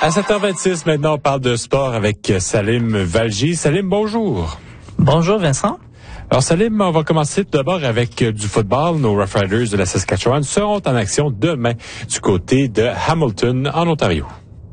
À 7h26, maintenant, on parle de sport avec Salim Valji. Salim, bonjour. Bonjour, Vincent. Alors, Salim, on va commencer tout d'abord avec du football. Nos Rough Riders de la Saskatchewan seront en action demain du côté de Hamilton, en Ontario.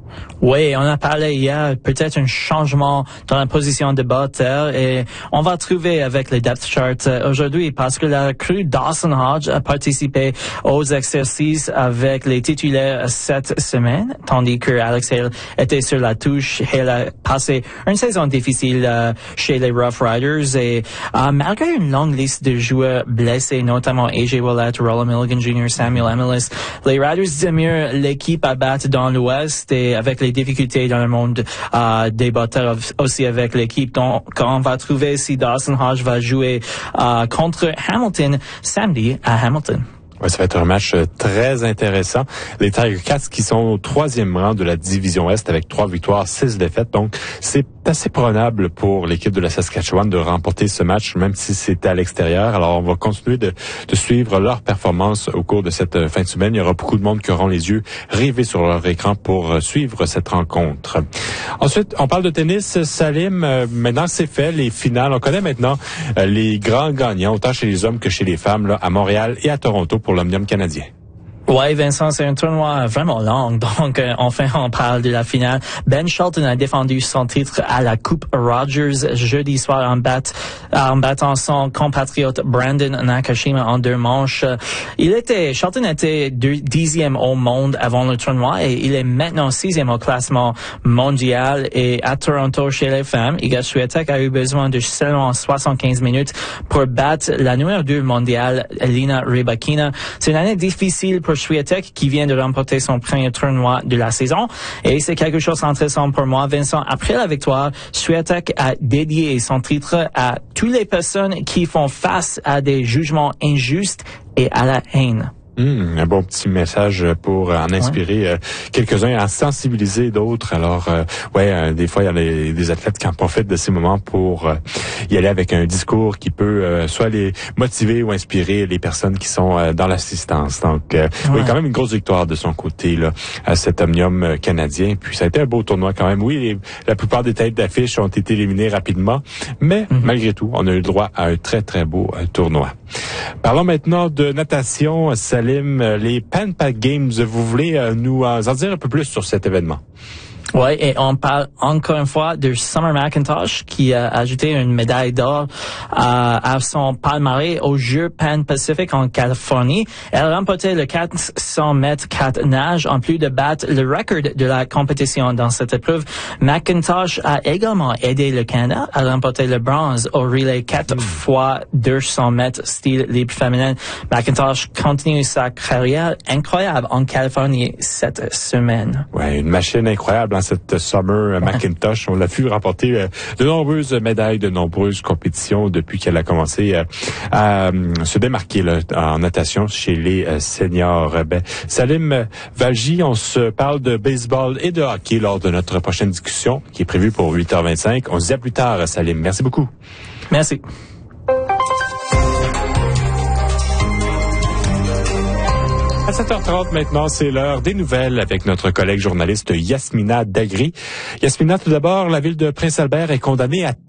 Oui, on a parlé hier, peut-être un changement dans la position de batteur et on va trouver avec les depth charts aujourd'hui parce que la recrue Dawson Hodge a participé aux exercices avec les titulaires cette semaine, tandis que Alex Hale était sur la touche. Hale a passé une saison difficile chez les Rough Riders et malgré une longue liste de joueurs blessés, notamment AJ Ouellette, Roland Milligan Jr., Samuel Emilus, les Riders demeurent l'équipe à battre dans l'Ouest et avec les difficultés dans le monde des batteurs aussi avec l'équipe. Donc, on va trouver si Dawson Hodge va jouer contre Hamilton samedi à Hamilton. Ouais, ça va être un match très intéressant. Les Tiger Cats qui sont au 3e rang de la division Est avec 3 victoires, 6 défaites. Donc, c'est assez prenable pour l'équipe de la Saskatchewan de remporter ce match, même si c'est à l'extérieur. Alors, on va continuer de suivre leur performance au cours de cette fin de semaine. Il y aura beaucoup de monde qui auront les yeux rivés sur leur écran pour suivre cette rencontre. Ensuite, on parle de tennis. Salim, maintenant c'est fait, les finales. On connaît maintenant les grands gagnants, autant chez les hommes que chez les femmes, là, à Montréal et à Toronto pour l'Omnium canadien. Ouais, Vincent, c'est un tournoi vraiment long, donc enfin on parle de la finale. Ben Shelton a défendu son titre à la Coupe Rogers jeudi soir en battant son compatriote Brandon Nakashima en 2 manches. Shelton était 10e au monde avant le tournoi et il est maintenant 6e au classement mondial. Et à Toronto, chez les femmes, Iga Swiatek a eu besoin de seulement 75 minutes pour battre la numéro 2 mondiale, Elina Rybakina. C'est une année difficile pour Swiatek qui vient de remporter son premier tournoi de la saison. Et c'est quelque chose d'intéressant pour moi, Vincent. Après la victoire, Swiatek a dédié son titre à toutes les personnes qui font face à des jugements injustes et à la haine. Un bon petit message pour en inspirer quelques-uns, en sensibiliser d'autres. Alors, des fois, il y a des athlètes qui en profitent de ces moments pour y aller avec un discours qui peut soit les motiver ou inspirer les personnes qui sont dans l'assistance. Donc, oui, quand même une grosse victoire de son côté là à cet Omnium canadien. Puis, ça a été un beau tournoi quand même. Oui, la plupart des têtes d'affiche ont été éliminées rapidement, mais malgré tout, on a eu le droit à un très, très beau tournoi. Parlons maintenant de natation. Salim, les Pan Pac Games, vous voulez nous en dire un peu plus sur cet événement? Ouais, et on parle encore une fois de Summer McIntosh qui a ajouté une médaille d'or à son palmarès aux Jeux Pan-Pacific en Californie. Elle a remporté le 400 mètres 4 nages en plus de battre le record de la compétition dans cette épreuve. McIntosh a également aidé le Canada à remporter le bronze au relais 4 fois 200 mètres style libre féminin. McIntosh continue sa carrière incroyable en Californie cette semaine. Ouais, une machine incroyable. Cette Summer McIntosh, on l'a vu remporter de nombreuses médailles, de nombreuses compétitions depuis qu'elle a commencé à se démarquer là, en natation chez les seniors. Salim Valji, on se parle de baseball et de hockey lors de notre prochaine discussion qui est prévue pour 8h25. On se dit à plus tard, Salim. Merci beaucoup. Merci. À 7h30 maintenant, c'est l'heure des nouvelles avec notre collègue journaliste Yasmina Dagri. Yasmina, tout d'abord, la ville de Prince-Albert est condamnée à